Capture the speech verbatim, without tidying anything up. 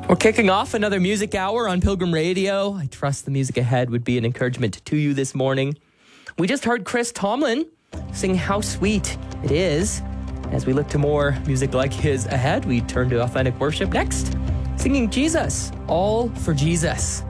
We're kicking off another music hour on Pilgrim Radio. I trust the music ahead would be an encouragement to you this morning. We just heard Chris Tomlin sing How Sweet It Is. As we look to more music like his ahead, we turn to authentic worship next, singing Jesus, All for Jesus.